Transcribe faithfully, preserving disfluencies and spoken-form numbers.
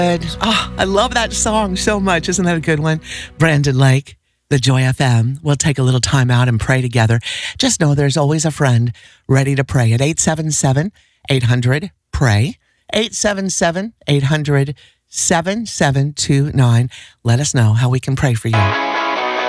Oh, I love that song so much. Isn't that a good one? Brandon Lake, the Joy F M. We'll take a little time out and pray together. Just know there's always a friend ready to pray at eight seven seven, eight hundred, pray. eight seven seven, eight hundred, seven seven two nine. Let us know how we can pray for you.